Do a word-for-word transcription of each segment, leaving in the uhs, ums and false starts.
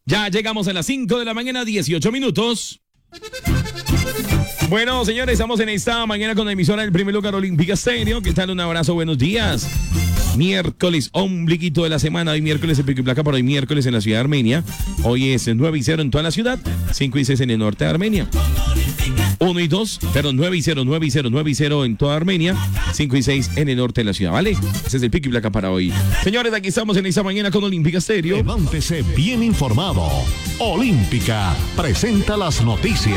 Ya llegamos a las cinco de la mañana, dieciocho minutos. Bueno, señores, estamos en esta mañana con la emisora del primer lugar Olímpica Estéreo. ¿Qué tal? Un abrazo, buenos días. Miércoles, ombliguito de la semana. Hoy miércoles el pico y placa para hoy miércoles en la ciudad de Armenia. Hoy es nueve y cero en toda la ciudad, cinco y seis en el norte de Armenia. uno y dos, perdón, nueve y cero, nueve y cero, nueve y cero en toda Armenia, cinco y seis en el norte de la ciudad, ¿vale? Ese es el pico y placa para hoy. Señores, aquí estamos en esta mañana con Olímpica Estéreo. Levántese bien informado. Olímpica presenta las noticias.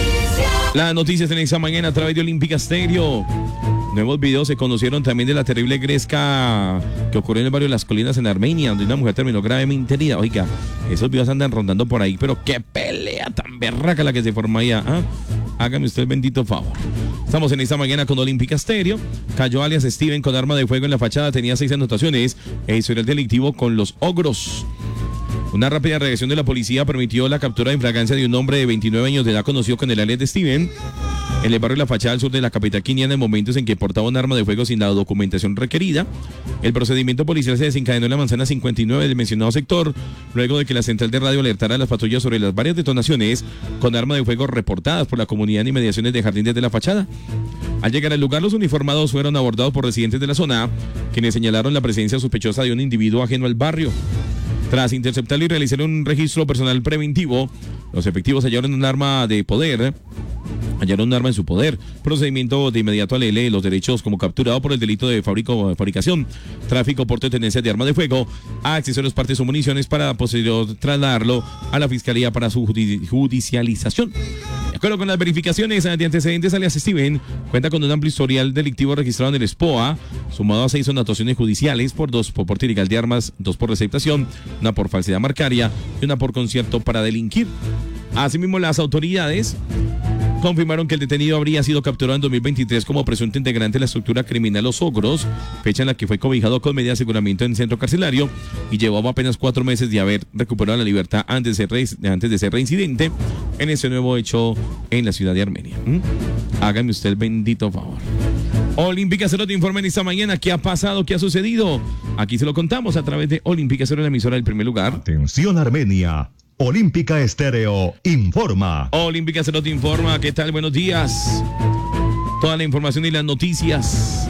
Las noticias en esta mañana a través de Olímpica Estéreo. Nuevos videos se conocieron también de la terrible gresca que ocurrió en el barrio de Las Colinas en Armenia, donde una mujer terminó gravemente herida. Oiga, esos videos andan rondando por ahí, pero qué pelea tan berraca la que se forma allá. ¿Ah? Hágame usted el bendito favor. Estamos en esta mañana con Olímpica Estéreo. Cayó alias Steven con arma de fuego en la fachada, tenía seis anotaciones e historial delictivo con los ogros. Una rápida reacción de la policía permitió la captura en flagrancia de un hombre de veintinueve años de edad conocido con el alias de Steven en el barrio La Fachada al sur de la capital quiniana en momentos en que portaba un arma de fuego sin la documentación requerida. El procedimiento policial se desencadenó en la manzana cincuenta y nueve del mencionado sector, luego de que la central de radio alertara a las patrullas sobre las varias detonaciones con arma de fuego reportadas por la comunidad en inmediaciones de Jardines de La Fachada. Al llegar al lugar, los uniformados fueron abordados por residentes de la zona, quienes señalaron la presencia sospechosa de un individuo ajeno al barrio. Tras interceptarlo y realizar un registro personal preventivo, los efectivos hallaron un arma de poder, hallaron un arma en su poder. Procedimiento de inmediato a leerle los derechos como capturado por el delito de fabrico, fabricación, tráfico, porte o tenencia de arma de fuego, a accesorios, partes o municiones para posterior trasladarlo a la fiscalía para su judi- judicialización. De acuerdo con las verificaciones de antecedentes, alias Steven cuenta con un amplio historial delictivo registrado en el S P O A, sumado a seis anotaciones judiciales por dos por porte ilegal de armas, dos por receptación, una por falsedad marcaria y una por concierto para delinquir. Asimismo, las autoridades confirmaron que el detenido habría sido capturado en dos mil veintitrés como presunto integrante de la estructura criminal Los Ogros, fecha en la que fue cobijado con medida de aseguramiento en centro carcelario y llevaba apenas cuatro meses de haber recuperado la libertad antes de ser, re, antes de ser reincidente en ese nuevo hecho en la ciudad de Armenia. ¿Mm? Hágame usted el bendito favor. Olímpica Cero te informa en esta mañana qué ha pasado, qué ha sucedido. Aquí se lo contamos a través de Olímpica Cero, la emisora del primer lugar. Atención Armenia. Olímpica Estéreo informa. Olímpica Cero te informa. ¿Qué tal? Buenos días. Toda la información y las noticias.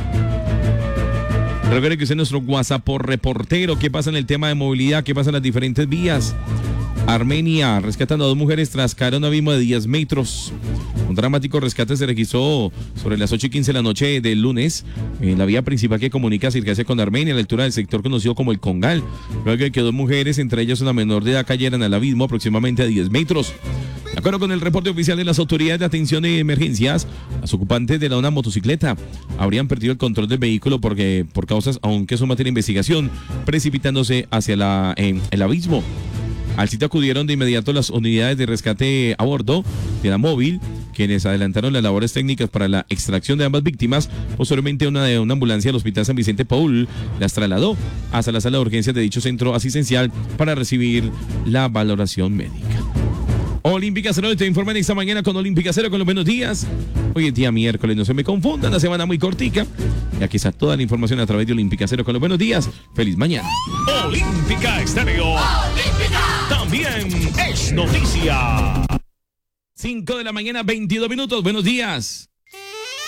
Recuerde que usted es nuestro WhatsApp por reportero. ¿Qué pasa en el tema de movilidad? ¿Qué pasa en las diferentes vías? Armenia, rescatando a dos mujeres tras caer a un abismo de diez metros. Un dramático rescate se registró sobre las ocho y quince de la noche del lunes en la vía principal que comunica Circasia con Armenia, a la altura del sector conocido como el Congal. Luego de que dos mujeres, entre ellas una menor de edad, cayeran al abismo aproximadamente a diez metros. De acuerdo con el reporte oficial de las autoridades de atención de emergencias, las ocupantes de la una motocicleta habrían perdido el control del vehículo porque, por causas, aunque son materia de investigación, precipitándose hacia la, eh, el abismo. Al sitio acudieron de inmediato las unidades de rescate a bordo de la móvil, quienes adelantaron las labores técnicas para la extracción de ambas víctimas. Posteriormente, una, una ambulancia del Hospital San Vicente Paul las trasladó hasta la sala de urgencias de dicho centro asistencial para recibir la valoración médica. Olímpica Cero te informa en esta mañana con Olímpica Cero con los buenos días. Hoy es día miércoles, no se me confundan, la semana muy cortica. Y aquí está toda la información a través de Olímpica Cero con los buenos días. Feliz mañana. Olímpica Estéreo. Olímpica. También es noticia. cinco de la mañana, veintidós minutos. Buenos días.